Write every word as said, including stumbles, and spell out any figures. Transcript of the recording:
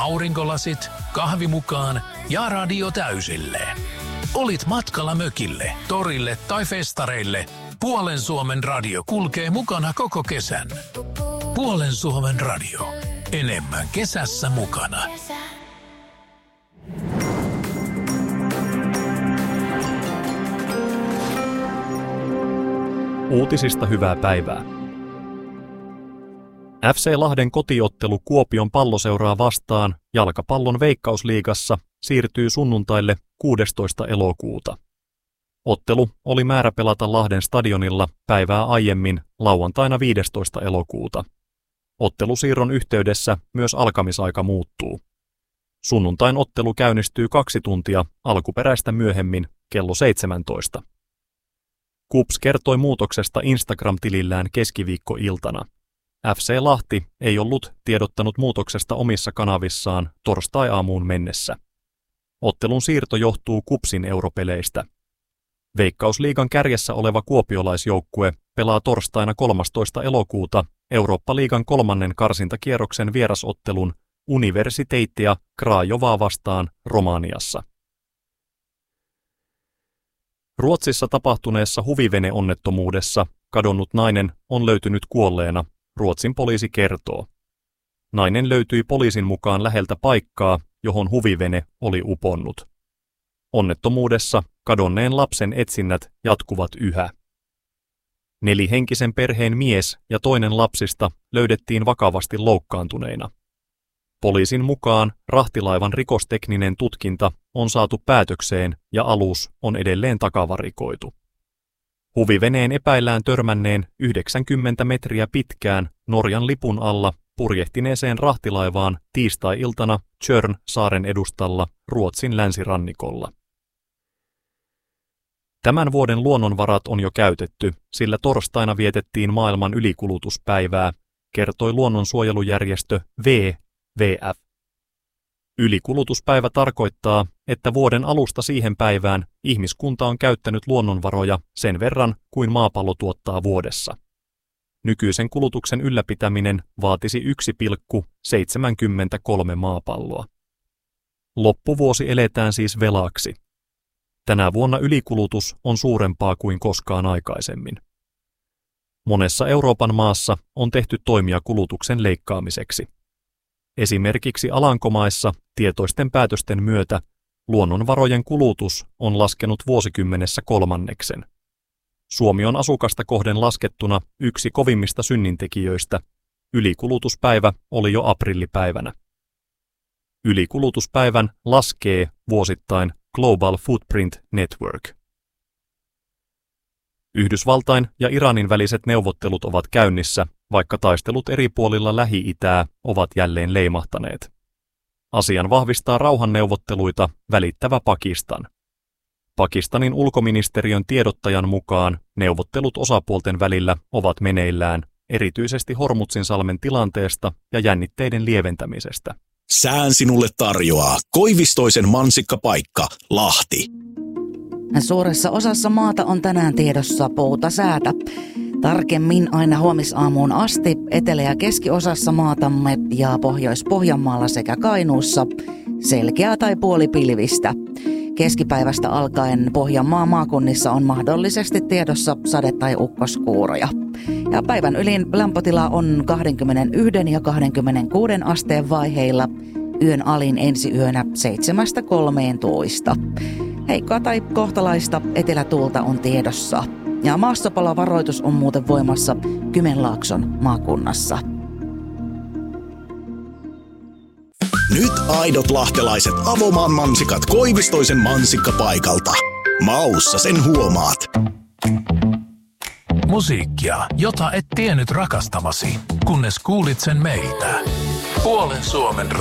Aurinkolasit, kahvi mukaan ja radio täysille. Olit matkalla mökille, torille tai festareille. Puolen Suomen radio kulkee mukana koko kesän. Puolen Suomen radio. Enemmän kesässä mukana. Uutisista hyvää päivää. F C Lahden kotiottelu Kuopion Palloseuraa vastaan jalkapallon Veikkausliigassa siirtyy sunnuntaille kuudestoista elokuuta. Ottelu oli määrä pelata Lahden stadionilla päivää aiemmin lauantaina viidestoista elokuuta. Ottelusiirron yhteydessä myös alkamisaika muuttuu. Sunnuntain ottelu käynnistyy kaksi tuntia alkuperäistä myöhemmin kello seitsemäntoista. KuPS kertoi muutoksesta Instagram-tilillään keskiviikkoiltana. F C Lahti ei ollut tiedottanut muutoksesta omissa kanavissaan torstai-aamuun mennessä. Ottelun siirto johtuu KuPSin europeleistä. Veikkausliigan kärjessä oleva kuopiolaisjoukkue pelaa torstaina kolmastoista elokuuta Eurooppa-liigan kolmannen karsintakierroksen vierasottelun Universiteittia Craiovaa vastaan Romaniassa. Ruotsissa tapahtuneessa huviveneonnettomuudessa kadonnut nainen on löytynyt kuolleena, Ruotsin poliisi kertoo. Nainen löytyi poliisin mukaan läheltä paikkaa, johon huvivene oli uponnut. Onnettomuudessa kadonneen lapsen etsinnät jatkuvat yhä. Nelihenkisen perheen mies ja toinen lapsista löydettiin vakavasti loukkaantuneina. Poliisin mukaan rahtilaivan rikostekninen tutkinta on saatu päätökseen ja alus on edelleen takavarikoitu. Huviveneen epäillään törmänneen yhdeksänkymmentä metriä pitkään Norjan lipun alla purjehtineeseen rahtilaivaan tiistai-iltana Tjörn-saaren edustalla Ruotsin länsirannikolla. Tämän vuoden luonnonvarat on jo käytetty, sillä torstaina vietettiin maailman ylikulutuspäivää, kertoi luonnonsuojelujärjestö W W F. Ylikulutuspäivä tarkoittaa, että vuoden alusta siihen päivään ihmiskunta on käyttänyt luonnonvaroja sen verran kuin maapallo tuottaa vuodessa. Nykyisen kulutuksen ylläpitäminen vaatisi yksi pilkku seitsemänkymmentäkolme maapalloa. Loppuvuosi eletään siis velaksi. Tänä vuonna ylikulutus on suurempaa kuin koskaan aikaisemmin. Monessa Euroopan maassa on tehty toimia kulutuksen leikkaamiseksi. Esimerkiksi Alankomaissa tietoisten päätösten myötä luonnonvarojen kulutus on laskenut vuosikymmenessä kolmanneksen. Suomi on asukasta kohden laskettuna yksi kovimmista synnintekijöistä. Ylikulutuspäivä oli jo aprillipäivänä. Ylikulutuspäivän laskee vuosittain Global Footprint Network. Yhdysvaltain ja Iranin väliset neuvottelut ovat käynnissä, vaikka taistelut eri puolilla Lähi-itää ovat jälleen leimahtaneet. Asian vahvistaa rauhanneuvotteluita välittävä Pakistan. Pakistanin ulkoministeriön tiedottajan mukaan neuvottelut osapuolten välillä ovat meneillään, erityisesti Hormuzin-salmen tilanteesta ja jännitteiden lieventämisestä. Sään sinulle tarjoaa Koivistoisen mansikkapaikka, Lahti. Suuressa osassa maata on tänään tiedossa poutasäätä. Tarkemmin aina huomisaamuun asti etelä- ja keskiosassa maatamme ja Pohjois-Pohjanmaalla sekä Kainuussa selkeää tai puolipilvistä. Keskipäivästä alkaen Pohjanmaan maakunnissa on mahdollisesti tiedossa sade- tai ukkoskuuroja. Ja päivän ylin lämpötila on kaksikymmentäyksi ja kaksikymmentäkuusi asteen vaiheilla, yön alin ensi yönä seitsemästä kolmeentoista. Heikkoa tai kohtalaista etelätuulta on tiedossa. Ja maastopalovaroitus on muuten voimassa Kymenlaakson maakunnassa. Nyt aidot lahtelaiset Avomaan mansikat Koivistoisen mansikkapaikalta. Maussa sen huomaat. Musiikkia, jota et tiennyt rakastavasi, kunnes kuulit sen meiltä. Puolen Suomen